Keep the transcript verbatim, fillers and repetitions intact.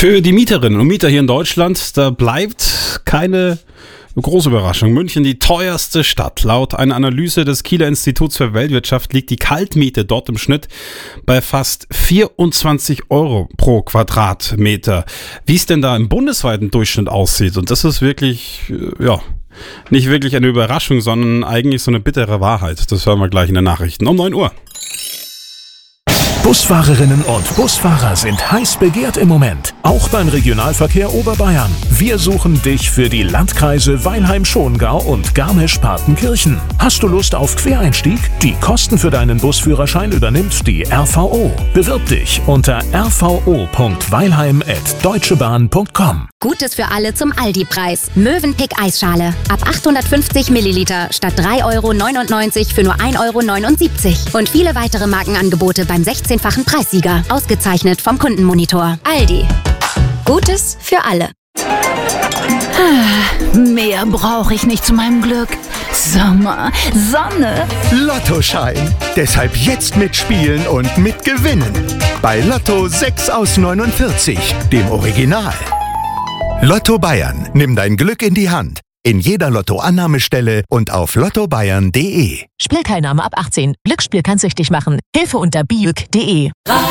Für die Mieterinnen und Mieter hier in Deutschland, da bleibt keine große Überraschung. München, die teuerste Stadt. Laut einer Analyse des Kieler Instituts für Weltwirtschaft liegt die Kaltmiete dort im Schnitt bei fast vierundzwanzig Euro pro Quadratmeter. Wie es denn da im bundesweiten Durchschnitt aussieht, und das ist wirklich, ja, nicht wirklich eine Überraschung, sondern eigentlich so eine bittere Wahrheit. Das hören wir gleich in den Nachrichten um neun Uhr. Busfahrerinnen und Busfahrer sind heiß begehrt im Moment, auch beim Regionalverkehr Oberbayern. Wir suchen dich für die Landkreise Weilheim-Schongau und Garmisch-Partenkirchen. Hast du Lust auf Quereinstieg? Die Kosten für deinen Busführerschein übernimmt die R V O. Bewirb dich unter r v o punkt weilheim at deutschebahn punkt com. Gutes für alle zum Aldi-Preis. Mövenpick Eisschale. Ab achthundertfünfzig Milliliter statt drei Euro neunundneunzig für nur ein Euro neunundsiebzig. Und viele weitere Markenangebote beim sechzehnfachen Preissieger. Ausgezeichnet vom Kundenmonitor. Aldi. Gutes für alle. Mehr brauche ich nicht zu meinem Glück. Sommer, Sonne. Lottoschein. Deshalb jetzt mitspielen und mitgewinnen. Bei Lotto sechs aus neunundvierzig, dem Original. Lotto Bayern. Nimm dein Glück in die Hand. In jeder Lottoannahmestelle und auf lotto bayern punkt de. Spielteilnahme ab achtzehn. Glücksspiel kann süchtig machen. Hilfe unter biüg punkt de.